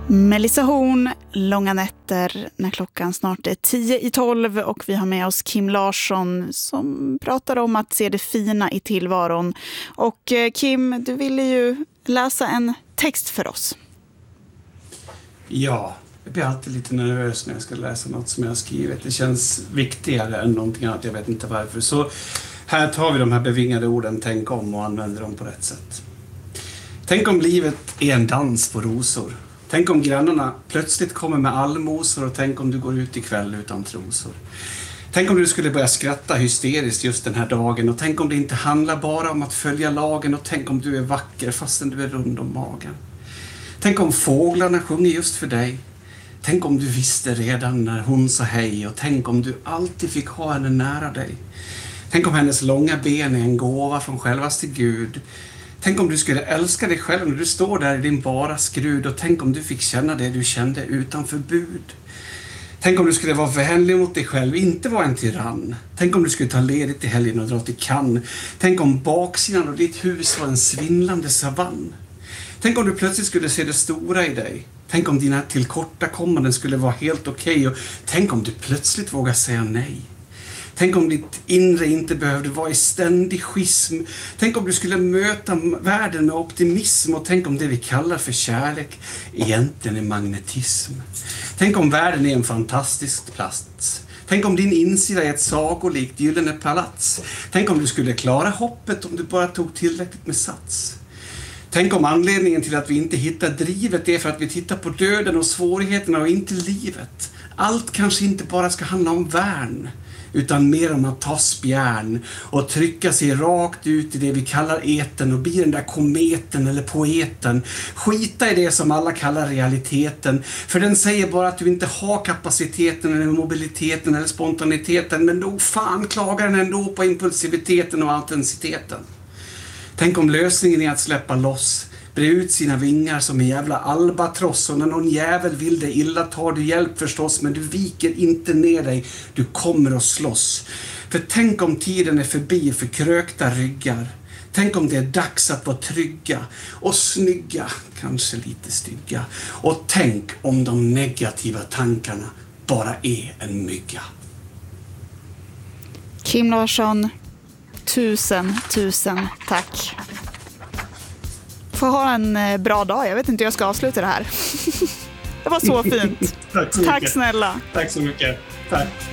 Melissa Horn, Långa nätter, när klockan snart är 10:12 och vi har med oss Kim Larsson som pratar om att se det fina i tillvaron. Och Kim, du ville ju läsa en text för oss. Ja, jag blir alltid lite nervös när jag ska läsa något som jag har skrivit. Det känns viktigare än någonting annat, jag vet inte varför. Så här tar vi de här bevingade orden, tänk om, och använder dem på rätt sätt. Tänk om livet är en dans på rosor. Tänk om grannarna plötsligt kommer med allmosor och tänk om du går ut ikväll utan trosor. Tänk om du skulle börja skratta hysteriskt just den här dagen och tänk om det inte handlar bara om att följa lagen och tänk om du är vacker fastän du är rund om magen. Tänk om fåglarna sjunger just för dig. Tänk om du visste redan när hon sa hej och tänk om du alltid fick ha henne nära dig. Tänk om hennes långa ben är en gåva från självaste Gud. Tänk om du skulle älska dig själv när du står där i din bara skrud och tänk om du fick känna det du kände utan förbud. Tänk om du skulle vara vänlig mot dig själv, inte vara en tyrann. Tänk om du skulle ta ledigt i helgen och dra till Cannes. Tänk om baksidan av ditt hus var en svindlande savann. Tänk om du plötsligt skulle se det stora i dig. Tänk om dina tillkortakommanden skulle vara helt okej. Och tänk om du plötsligt vågar säga nej. Tänk om ditt inre inte behövde vara i ständig schism. Tänk om du skulle möta världen med optimism. Och tänk om det vi kallar för kärlek egentligen är magnetism. Tänk om världen är en fantastisk plats. Tänk om din insida är ett sagolikt gyllene palats. Tänk om du skulle klara hoppet om du bara tog tillräckligt med sats. Tänk om anledningen till att vi inte hittar drivet är för att vi tittar på döden och svårigheterna och inte livet. Allt kanske inte bara ska handla om värn, utan mer om att ta spjärn och trycka sig rakt ut i det vi kallar eten och bli den där kometen eller poeten. Skita i det som alla kallar realiteten, för den säger bara att du inte har kapaciteten eller mobiliteten eller spontaniteten, men då fan klagar den ändå på impulsiviteten och autenticiteten. Tänk om lösningen är att släppa loss, bre ut sina vingar som en jävla albatross och när någon jävel vill dig illa tar du hjälp förstås, men du viker inte ner dig, du kommer att slåss. För tänk om tiden är förbi för krökta ryggar. Tänk om det är dags att vara trygga och snygga, kanske lite stygga. Och tänk om de negativa tankarna bara är en mygga. Kim Larsson, tusen tack. Får ha en bra dag. Jag vet inte hur jag ska avsluta det här. Det var så fint. Tack så mycket. Tack snälla. Tack så mycket. Tack.